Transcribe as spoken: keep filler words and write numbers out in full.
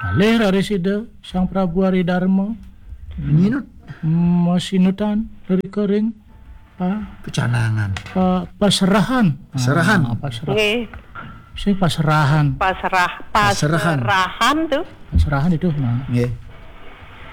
Malih resida Sang Prabu Aridharma Minut masinutan dari kering pa, pecanangan. pa, paserahan. Paserahan. Ah, paserahan. Nggih, Sing paserahan. pasrah Paserahan. paserahan tuh. Paserahan itu nah. Nggih.